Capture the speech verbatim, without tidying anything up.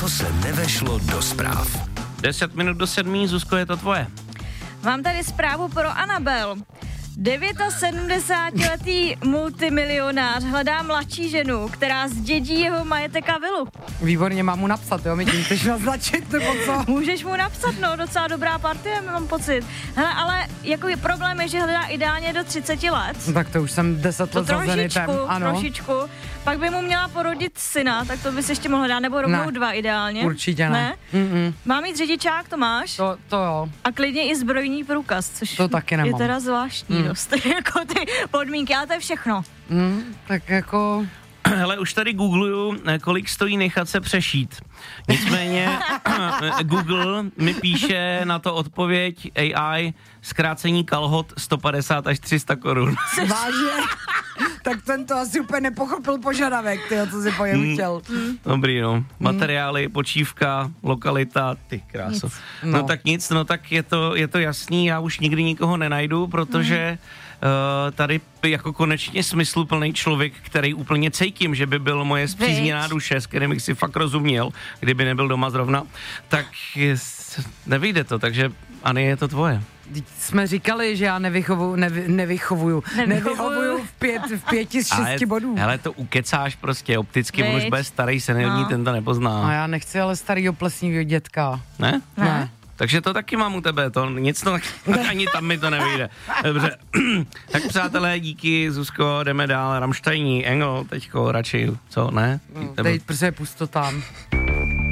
co se nevešlo do zpráv. Deset minut do sedmí, Zuzko, je to tvoje. Mám tady zprávu pro Anabel. sedmdesátidevítiletý multimilionář hledá mladší ženu, která zdědí jeho majetek a vilu. Výborně, mám mu napsat, jo, mi tím chceš naznačit, nebo co? Můžeš mu napsat, no, docela dobrá partie, mám pocit. Hele, ale jako je problém je, že hledá ideálně do třiceti let. No, tak to už jsem deset To let za Zenitem, trošičku, ano. trošičku. Pak by mu měla porodit syna, tak to bys ještě mohla dát, nebo rovnou Ne. dva ideálně. Určitě ne. ne? Mm-mm. Má mít řidičák, to máš? To, to jo. A klidně i zbrojní průkaz, což To taky nemám. je teda zvláštní Mm. dost, jako ty podmínky, ale to je všechno. Mm, tak jako... Hele, už tady googluju, kolik stojí nechat se přešít. Nicméně Google mi píše na to odpověď A I, zkrácení kalhot sto padesát až tři sta korun. Vážně? Tak ten to asi úplně nepochopil požadavek, tyjo, co si po něm chtěl. Mm. Dobrý, no. Materiály, počívka, lokalita, ty kráso. Nic. No. No. no tak nic, no tak je to, je to jasný, já už nikdy nikoho nenajdu, protože uh, tady jako konečně smysluplný člověk, který úplně cítím, že by byl moje spřízněná duše, s kterým bych si fakt rozuměl, kdyby nebyl doma zrovna, tak je, nevyjde to, takže Ani, je to tvoje. Vždyť jsme říkali, že já nevychovuju, nevy, nevychovuju, Nevychovuju. nevychovuju v, pět, v pěti z šesti bodů. Hele, to ukecáš prostě opticky, on už Viď? bude starý seniorní, No. ten to nepozná. A já nechci ale starýho plesnýho dětka. Ne? Ne. Takže to taky mám u tebe, to nic to, ani tam mi to nevyjde. Dobře, tak přátelé, díky, Zuzko, jdeme dál, Rammsteiní, Engel, teďko radši, co, ne? Dej, protože pusto tam.